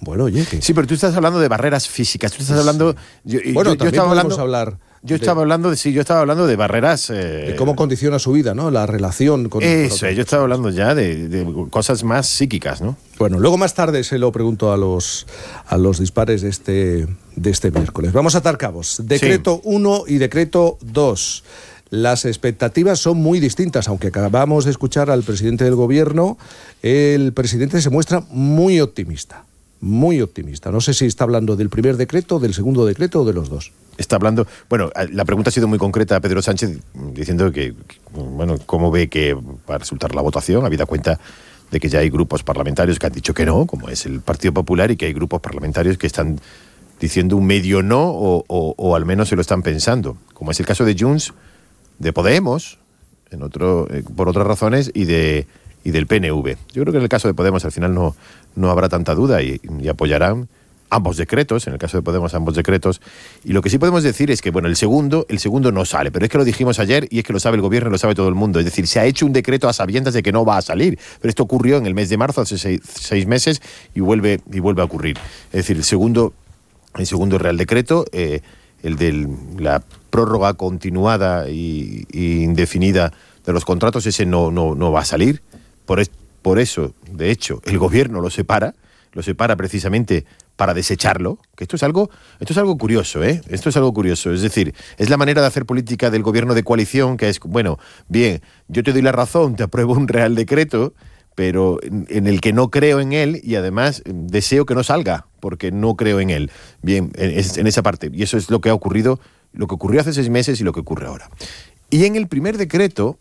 Bueno, oye, que... Sí, pero tú estás hablando de barreras físicas. Tú estás hablando... Yo estaba hablando... Yo estaba hablando de barreras... de cómo condiciona su vida, ¿no? La relación con... Eso, yo estaba hablando ya de cosas más psíquicas, ¿no? Bueno, luego más tarde se lo pregunto a los dispares de este miércoles. Vamos a atar cabos. Decreto 1 y decreto 2. Las expectativas son muy distintas, aunque acabamos de escuchar al presidente del gobierno. El presidente se muestra muy optimista. Muy optimista. No sé si está hablando del primer decreto, del segundo decreto o de los dos. Está hablando... Bueno, la pregunta ha sido muy concreta a Pedro Sánchez, diciendo que, bueno, cómo ve que va a resultar la votación, habida cuenta de que ya hay grupos parlamentarios que han dicho que no, como es el Partido Popular, y que hay grupos parlamentarios que están diciendo un medio no, o al menos se lo están pensando, como es el caso de Junts, de Podemos, por otras razones, y del PNV. Yo creo que en el caso de Podemos al final no habrá tanta duda y apoyarán ambos decretos, en el caso de Podemos ambos decretos, y lo que sí podemos decir es que, bueno, el segundo no sale, pero es que lo dijimos ayer y es que lo sabe el gobierno y lo sabe todo el mundo, es decir, se ha hecho un decreto a sabiendas de que no va a salir, pero esto ocurrió en el mes de marzo, hace seis meses, y vuelve a ocurrir. Es decir, el segundo Real Decreto, el de la prórroga continuada e indefinida de los contratos, ese no va a salir, por eso, de hecho, el gobierno lo separa precisamente para desecharlo, que esto es algo curioso, ¿eh? Esto es algo curioso, es decir, es la manera de hacer política del gobierno de coalición, que es, bueno, bien, yo te doy la razón, te apruebo un Real Decreto, pero en el que no creo en él y además deseo que no salga, porque no creo en él. Bien, en esa parte, y eso es lo que ha ocurrido, lo que ocurrió hace 6 meses y lo que ocurre ahora. Y en el primer decreto,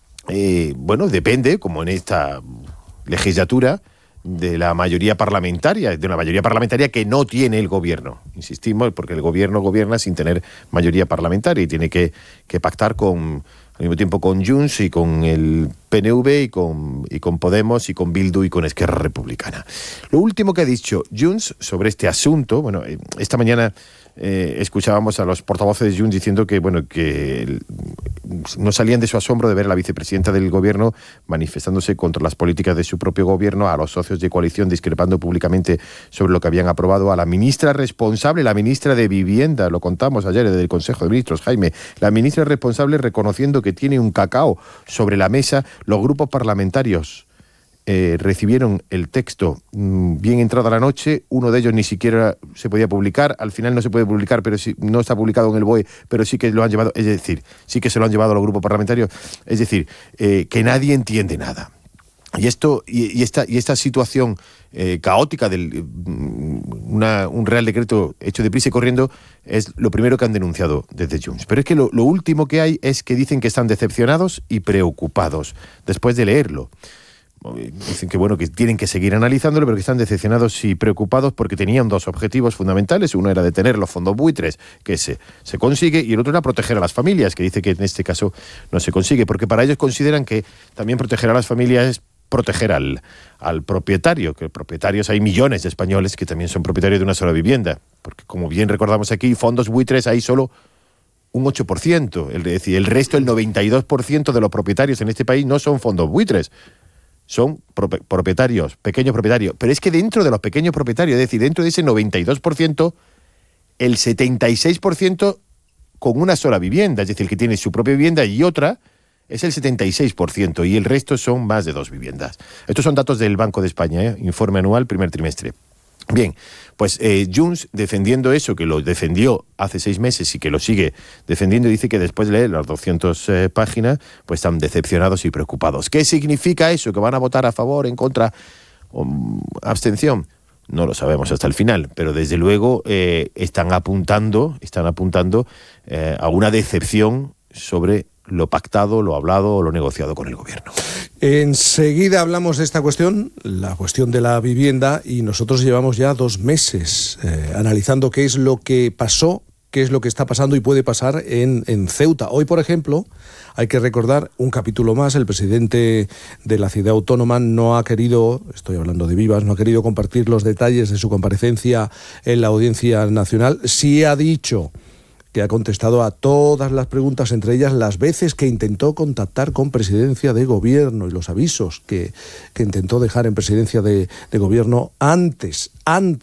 bueno, depende, como en esta legislatura, de la mayoría parlamentaria, que no tiene el gobierno. Insistimos, porque el gobierno gobierna sin tener mayoría parlamentaria y tiene que pactar al mismo tiempo con Junts y con el PNV y con Podemos y con Bildu y con Esquerra Republicana. Lo último que ha dicho Junts sobre este asunto, bueno, esta mañana escuchábamos a los portavoces de Junts diciendo que, bueno, que no salían de su asombro de ver a la vicepresidenta del gobierno manifestándose contra las políticas de su propio gobierno, a los socios de coalición discrepando públicamente sobre lo que habían aprobado, a la ministra responsable, la ministra de Vivienda, lo contamos ayer desde el Consejo de Ministros, Jaime, la ministra responsable reconociendo que tiene un cacao sobre la mesa. Los grupos parlamentarios recibieron el texto bien entrada la noche, uno de ellos ni siquiera se podía publicar, al final no se puede publicar, pero sí, no está publicado en el BOE, pero sí que lo han llevado, es decir, sí que se lo han llevado a los grupos parlamentarios, es decir, que nadie entiende nada. Y esta situación caótica un Real Decreto hecho deprisa y corriendo es lo primero que han denunciado desde Junts. Pero es que lo último que hay es que dicen que están decepcionados y preocupados después de leerlo. Dicen que, bueno, que tienen que seguir analizándolo, pero que están decepcionados y preocupados porque tenían 2 objetivos fundamentales. Uno era detener los fondos buitres, que se consigue, y el otro era proteger a las familias, que dice que en este caso no se consigue, porque para ellos consideran que también proteger a las familias es proteger al propietario, que propietarios hay millones de españoles que también son propietarios de una sola vivienda, porque como bien recordamos aquí, fondos buitres hay solo un 8%, es decir, el resto, el 92% de los propietarios en este país no son fondos buitres, son propietarios, pequeños propietarios. Pero es que dentro de los pequeños propietarios, es decir, dentro de ese 92%, el 76% con una sola vivienda, es decir, el que tiene su propia vivienda y otra, es el 76%, y el resto son más de 2 viviendas. Estos son datos del Banco de España, informe anual, primer trimestre. Bien, pues Junts, defendiendo eso, que lo defendió hace 6 meses y que lo sigue defendiendo, dice que después de leer las 200 páginas, pues están decepcionados y preocupados. ¿Qué significa eso? ¿Que van a votar a favor, en contra, abstención? No lo sabemos hasta el final, pero desde luego están apuntando a una decepción sobre lo pactado, lo hablado o lo negociado con el gobierno. Enseguida hablamos de esta cuestión, la cuestión de la vivienda, y nosotros llevamos ya 2 meses analizando qué es lo que pasó, qué es lo que está pasando y puede pasar en Ceuta. Hoy, por ejemplo, hay que recordar un capítulo más. El presidente de la ciudad autónoma no ha querido, estoy hablando de Vivas, no ha querido compartir los detalles de su comparecencia en la Audiencia Nacional. Sí ha dicho que ha contestado a todas las preguntas, entre ellas las veces que intentó contactar con Presidencia de Gobierno y los avisos que intentó dejar en Presidencia de Gobierno antes